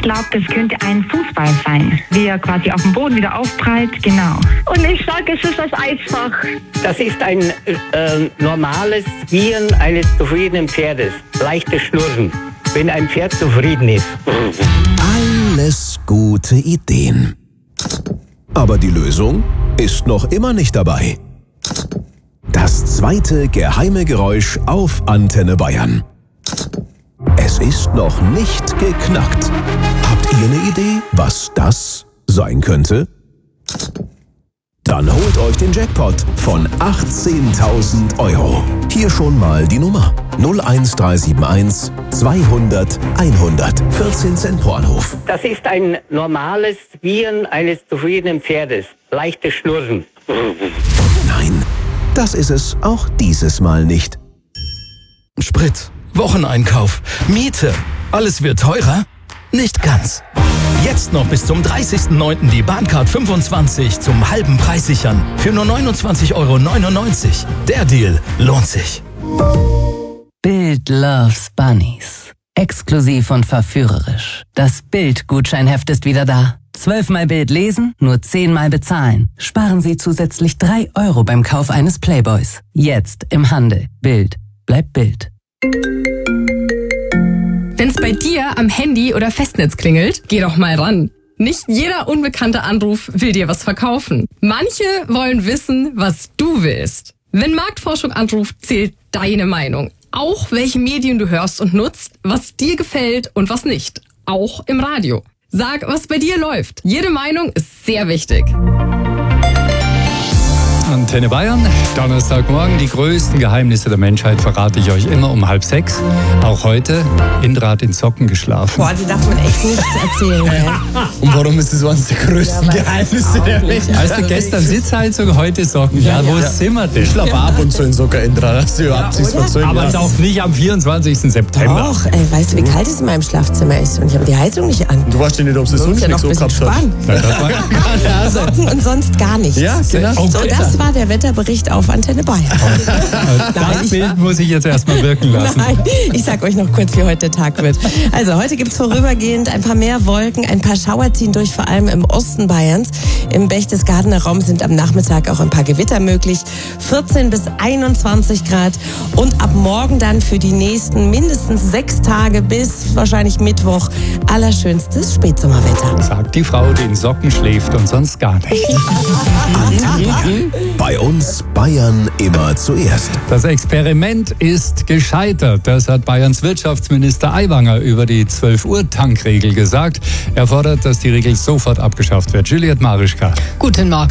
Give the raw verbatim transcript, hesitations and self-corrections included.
Ich glaube, das könnte ein Fußball sein, wie er quasi auf dem Boden wieder aufprallt, genau. Und ich sage, es ist das Eisfach. Das ist ein äh, normales Wiehern eines zufriedenen Pferdes. Leichtes Schnurren, wenn ein Pferd zufrieden ist. Alles gute Ideen. Aber die Lösung ist noch immer nicht dabei. Das zweite geheime Geräusch auf Antenne Bayern. Es ist noch nicht geknackt. Habt ihr eine Idee, was das sein könnte? Dann holt euch den Jackpot von achtzehntausend Euro. Hier schon mal die Nummer null eins drei sieben eins zweihundert einhundert. vierzehn Cent pro Anruf. Das ist ein normales Wiehern eines zufriedenen Pferdes. Leichtes Schnurren. Nein, das ist es auch dieses Mal nicht. Sprit, Wocheneinkauf, Miete. Alles wird teurer? Nicht ganz. Jetzt noch bis zum dreißigsten neunten die Bahncard fünfundzwanzig zum halben Preis sichern. Für nur neunundzwanzig Euro neunundneunzig. Der Deal lohnt sich. Bild loves Bunnies. Exklusiv und verführerisch. Das Bild-Gutscheinheft ist wieder da. Zwölfmal Bild lesen, nur zehnmal bezahlen. Sparen Sie zusätzlich drei Euro beim Kauf eines Playboys. Jetzt im Handel. Bild. Bleibt Bild. Wenn's bei dir am Handy oder Festnetz klingelt, geh doch mal ran. Nicht jeder unbekannte Anruf will dir was verkaufen. Manche wollen wissen, was du willst. Wenn Marktforschung anruft, zählt deine Meinung. Auch welche Medien du hörst und nutzt, was dir gefällt und was nicht. Auch im Radio. Sag, was bei dir läuft. Jede Meinung ist sehr wichtig. Antenne Bayern, Donnerstagmorgen. Die größten Geheimnisse der Menschheit verrate ich euch immer um halb sechs. Auch heute, Indra hat in Socken geschlafen. Boah, die darf man echt nichts erzählen. Ja. Und warum ist das eines der größten ja, Geheimnisse der Menschheit? Weißt du, gestern Sitzheizung, heute Socken. Ja, ja wo ja. sind wir denn? Ich schlafe ab und zu in Socken, Indra. Dass du überhaupt nichts verzögern. Aber doch nicht am vierundzwanzigsten September. Doch, ey, weißt du, wie kalt es in meinem Schlafzimmer ist? Und ich habe die Heizung nicht an. Du weißt ja nicht, ob es sonst nicht so gehabt hat. Socken und sonst gar nichts. Ja, genau. So, das war der Wetterbericht auf Antenne Bayern. Das Nein, Bild muss ich jetzt erstmal wirken lassen. Nein, ich sag euch noch kurz, wie heute der Tag wird. Also heute gibt es vorübergehend ein paar mehr Wolken, ein paar Schauer ziehen durch, vor allem im Osten Bayerns. Im Berchtesgadener Raum sind am Nachmittag auch ein paar Gewitter möglich. vierzehn bis einundzwanzig Grad und ab morgen dann für die nächsten mindestens sechs Tage bis wahrscheinlich Mittwoch allerschönstes Spätsommerwetter. Sagt die Frau, die in Socken schläft und sonst gar nicht. Bei uns Bayern immer zuerst. Das Experiment ist gescheitert. Das hat Bayerns Wirtschaftsminister Aiwanger über die zwölf Uhr Tankregel gesagt. Er fordert, dass die Regel sofort abgeschafft wird. Juliette Marischka. Guten Morgen.